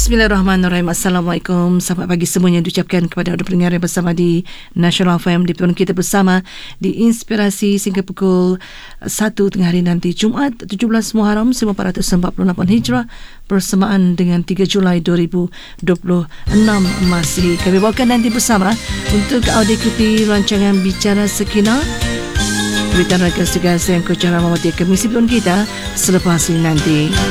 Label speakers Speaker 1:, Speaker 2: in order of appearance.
Speaker 1: Bismillahirrahmanirrahim. Assalamualaikum. Selamat pagi semuanya diucapkan kepada anda pendengar yang bersama di National FM. Di pertemuan kita bersama di Inspirasi sehingga pukul 1 tengah hari nanti, Jumaat 17 Muharram 1448 Hijrah, bersamaan dengan 3 Julai 2026 Masihi. Kami bawakan nanti bersama untuk audio ikuti rancangan Bicara Sekinar, berita rakan segala yang kecara mematikan misi pertemuan kita selepas ini nanti.